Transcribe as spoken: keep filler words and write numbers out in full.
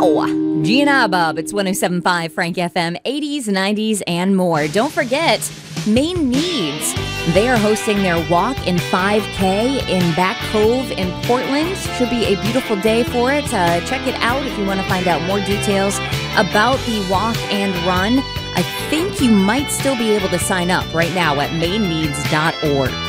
Wow. Gina Bob, it's one oh seven point five Frank F M, eighties, nineties, and more. Don't forget, Maine Needs. They are hosting their Walk in five K in Back Cove in Portland. Should be a beautiful day for it. Uh, check it out if you want to find out more details about the walk and run. I think you might still be able to sign up right now at maine needs dot org.